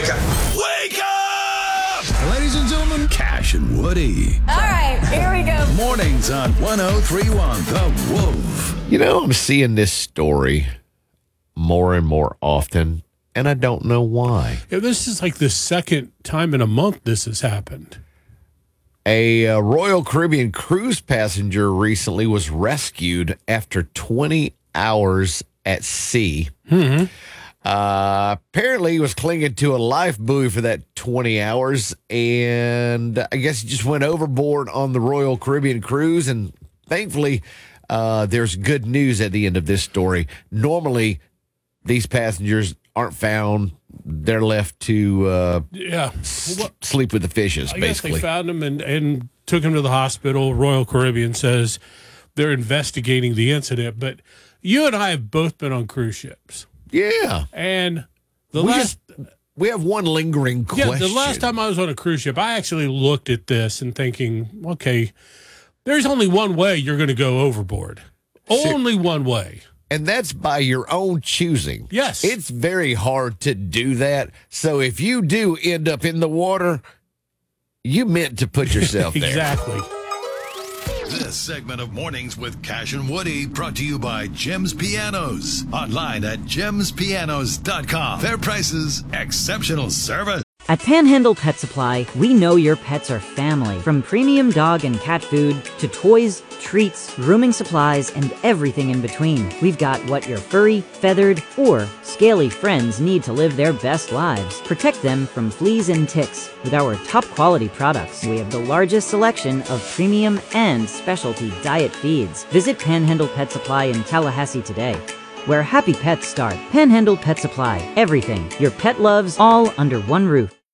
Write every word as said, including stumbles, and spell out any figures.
Wake up. Wake up! Ladies and gentlemen, Cash and Woody. All right, here we go. Mornings on one oh three point one The Wolf. You know, I'm seeing this story more and more often, and I don't know why. Yeah, this is like the second time in a month this has happened. A uh, Royal Caribbean cruise passenger recently was rescued after twenty hours at sea. Mm-hmm. Uh, apparently, he was clinging to a life buoy for that twenty hours, and I guess he just went overboard on the Royal Caribbean cruise, and thankfully, uh, there's good news at the end of this story. Normally, these passengers aren't found. They're left to uh, yeah s- sleep with the fishes, I basically. guess they found him and, and took him to the hospital. Royal Caribbean says they're investigating the incident, but you and I have both been on cruise ships. Yeah. And the we last just, we have one lingering question. Yeah, the last time I was on a cruise ship, I actually looked at this and thinking, okay, there's only one way you're going to go overboard. Only one way. And that's by your own choosing. Yes. It's very hard to do that. So if you do end up in the water, you meant to put yourself there. Exactly. This segment of Mornings with Cash and Woody brought to you by Jim's Pianos. Online at gems pianos dot com. Fair prices, exceptional service. At Panhandle Pet Supply, we know your pets are family. From premium dog and cat food to toys, treats, grooming supplies, and everything in between. We've got what your furry, feathered, or scaly friends need to live their best lives. Protect them from fleas and ticks with our top quality products. We have the largest selection of premium and specialty diet feeds. Visit Panhandle Pet Supply in Tallahassee today, where happy pets start. Panhandle Pet Supply. Everything your pet loves, all under one roof.